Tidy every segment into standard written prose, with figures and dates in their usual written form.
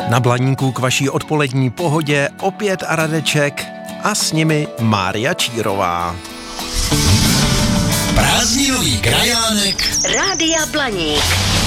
Na Blaníku k vaší odpolední pohodě opět a Radeček a s nimi Mária Čírová. Prázdninový krajánek Rádia Blaník.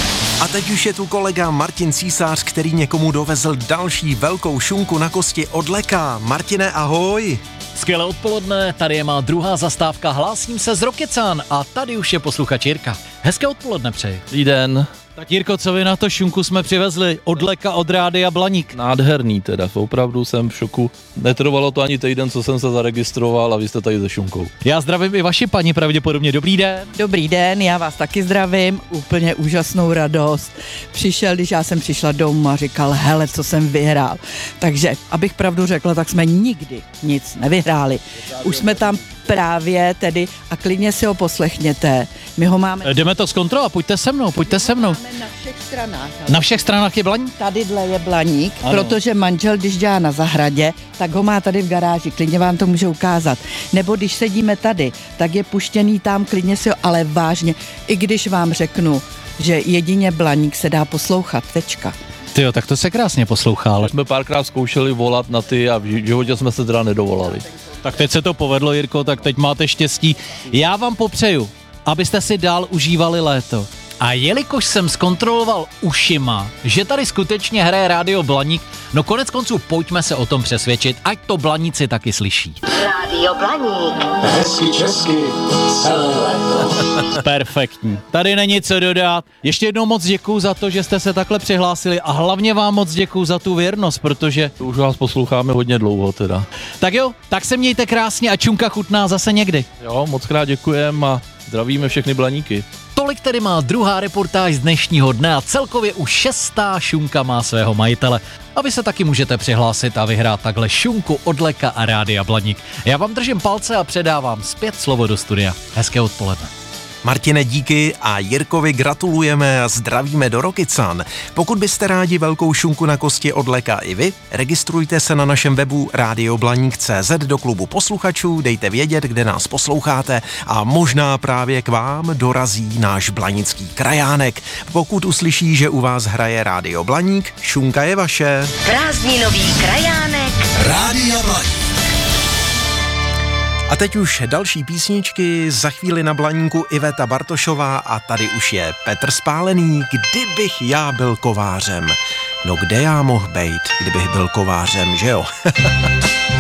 A teď už je tu kolega Martin Císař, který někomu dovezl další velkou šunku na kosti od Leka. Martine, ahoj. Skvělé odpoledne, tady je má druhá zastávka, hlásím se z Rokycan a tady už je posluchač Jirka. Hezké odpoledne přeji. Dobrý den. Tak Jirko, co vy na to šunku jsme přivezli od Leka, od Rádia Blaník? Nádherný teda, opravdu jsem v šoku. Netrvalo to ani týden, co jsem se zaregistroval a vy jste tady se šunkou. Já zdravím i vaši paní pravděpodobně, dobrý den. Dobrý den, já vás taky zdravím, úplně úžasnou radost. Přišel, když já jsem přišla domů a říkal, hele, co jsem vyhrál. Takže, abych pravdu řekla, tak jsme nikdy nic nevyhráli. Už jsme tam právě tedy a klidně si ho poslechněte. My ho máme... Jdeme to zkontrolovat, pojďte se mnou. Máme na všech stranách. Na všech stranách je Blaník? Tadyhle je Blaník, ano. protože manžel, když dělá na zahradě, tak ho má tady v garáži, klidně vám to můžu ukázat. Nebo když sedíme tady, tak je puštěný tam, klidně si ho, ale vážně, i když vám řeknu, že jedině Blaník se dá poslouchat, tečka. Tyjo, tak to se krásně poslouchá, ale... Jsme párkrát zkoušeli volat na ty a v životě jsme se teda nedovolali. Tak teď se to povedlo, Jirko, tak teď máte štěstí. Já vám popřeju, abyste si dál užívali léto. A jelikož jsem zkontroloval ušima, že tady skutečně hraje Rádio Blaník, no konec konců pojďme se o tom přesvědčit, ať to Blaníci taky slyší. Rádio Blaník. hezky česky celé léto. Perfektní. Tady není co dodat. Ještě jednou moc děkuju za to, že jste se takhle přihlásili a hlavně vám moc děkuju za tu věrnost, protože... Už vás posloucháme hodně dlouho teda. Tak jo, tak se mějte krásně a čunka chutná zase někdy. Jo, moc krát děkujem a zdravíme všechny Blaníky. Tolik tedy má druhá reportáž z dnešního dne a celkově už 6. šunka má svého majitele. A vy se taky můžete přihlásit a vyhrát takhle šunku od Leka a Rádia Blaník. Já vám držím palce a předávám zpět slovo do studia. Hezké odpoledne. Martine, díky a Jirkovi gratulujeme a zdravíme do Rokycan. Pokud byste rádi velkou šunku na kosti od Leka i vy, registrujte se na našem webu radioblaník.cz do klubu posluchačů, dejte vědět, kde nás posloucháte a možná právě k vám dorazí náš blanický krajánek. Pokud uslyší, že u vás hraje Rádio Blaník, šunka je vaše. Prázdninový krajánek Rádia Blaník. A teď už další písničky, za chvíli na Blaníku Iveta Bartošová a tady už je Petr Spálený, Kdybych já byl kovářem. No kde já mohl bejt, kdybych byl kovářem, že jo?